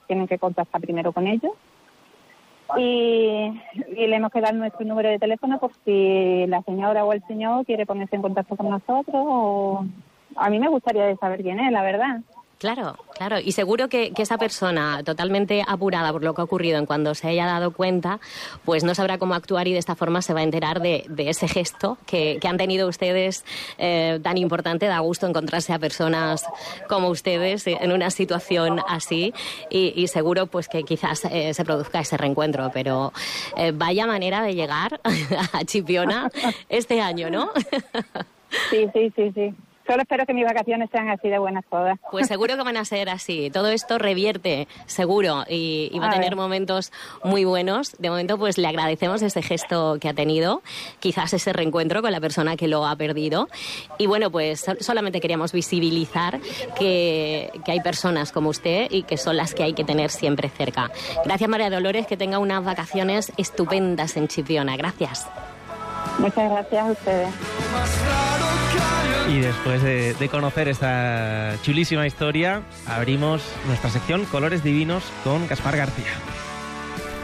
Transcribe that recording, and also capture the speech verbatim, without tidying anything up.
tienen que contactar primero con ellos. Y, y le hemos quedado nuestro número de teléfono por si la señora o el señor quiere ponerse en contacto con nosotros. O... A mí me gustaría saber quién es, la verdad. Claro, claro. Y seguro que, que esa persona, totalmente apurada por lo que ha ocurrido, en cuando se haya dado cuenta, pues no sabrá cómo actuar y de esta forma se va a enterar de, de ese gesto que, que han tenido ustedes eh, tan importante. Da gusto encontrarse a personas como ustedes en una situación así y, y seguro pues que quizás eh, se produzca ese reencuentro. Pero eh, vaya manera de llegar a Chipiona este año, ¿no? Sí, sí, sí, sí. Solo espero que mis vacaciones sean así de buenas todas. Pues seguro que van a ser así. Todo esto revierte, seguro, y, y va a, a tener ver. momentos muy buenos. De momento, pues le agradecemos ese gesto que ha tenido, quizás ese reencuentro con la persona que lo ha perdido. Y bueno, pues solamente queríamos visibilizar que, que hay personas como usted y que son las que hay que tener siempre cerca. Gracias, María Dolores, que tenga unas vacaciones estupendas en Chipiona. Gracias. Muchas gracias a ustedes. Y después de, de conocer esta chulísima historia, abrimos nuestra sección Colores Divinos con Gaspar García.